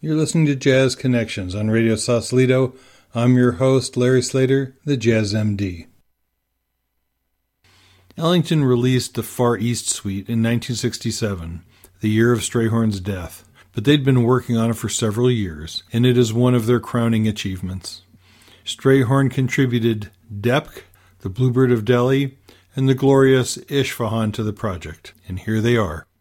You're listening to Jazz Connections on Radio Sausalito. I'm your host, Larry Slater, the Jazz MD. Ellington released the Far East Suite in 1967, the year of Strayhorn's death, but they'd been working on it for several years, and it is one of their crowning achievements. Strayhorn contributed Depk, the Bluebird of Delhi, and the glorious Isfahan to the project, and here they are.